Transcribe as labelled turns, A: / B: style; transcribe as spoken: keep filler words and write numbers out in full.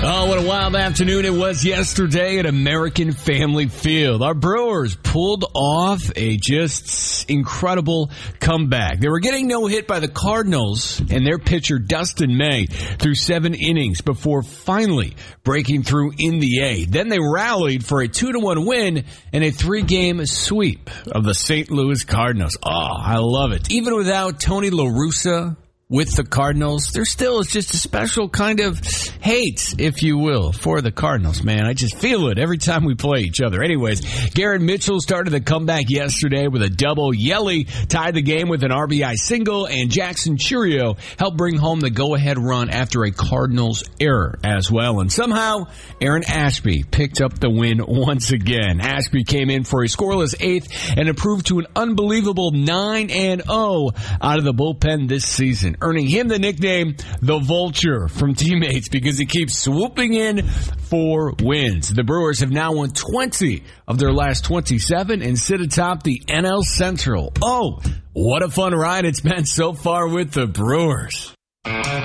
A: Oh, what a wild afternoon it was yesterday at American Family Field. Our Brewers pulled off a just incredible comeback. They were getting no hit by the Cardinals, and their pitcher Dustin May threw seven innings before finally breaking through in the eighth. Then they rallied for a two to one win and a three-game sweep of the Saint Louis Cardinals. Oh, I love it. Even without Tony La Russa with the Cardinals, there still is just a special kind of hate, if you will, for the Cardinals, man. I just feel it every time we play each other. Anyways, Garrett Mitchell started the comeback yesterday with a double. Yelly tied the game with an R B I single, and Jackson Churio helped bring home the go-ahead run after a Cardinals error as well. And somehow, Aaron Ashby picked up the win once again. Ashby came in for a scoreless eighth and improved to an unbelievable nine and oh out of the bullpen this season, earning him the nickname the Vulture from teammates because he keeps swooping in for wins. The Brewers have now won twenty of their last twenty-seven and sit atop the N L Central. Oh, what a fun ride it's been so far with the Brewers.